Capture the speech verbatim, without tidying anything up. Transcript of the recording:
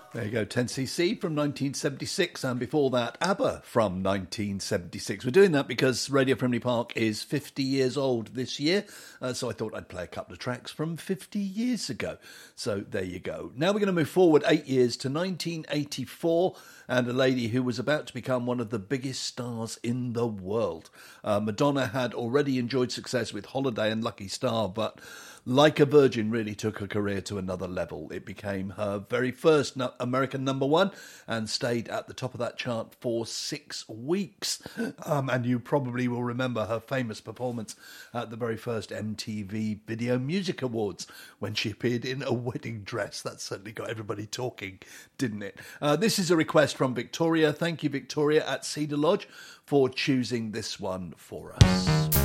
There you go, ten C C from nineteen seventy-six, and before that, ABBA from nineteen seventy-six. We're doing that because Radio Friendly Park is fifty years old this year, uh, so I thought I'd play a couple of tracks from fifty years ago. So there you go. Now we're going to move forward eight years to nineteen eighty-four, and a lady who was about to become one of the biggest stars in the world. Uh, Madonna had already enjoyed success with Holiday and Lucky Star, but Like a Virgin really took her career to another level. It became her very first no- American number one and stayed at the top of that chart for six weeks. Um, and you probably will remember her famous performance at the very first M T V Video Music Awards when she appeared in a wedding dress. That certainly got everybody talking, didn't it? Uh, this is a request from Victoria. Thank you, Victoria, at Cedar Lodge, for choosing this one for us.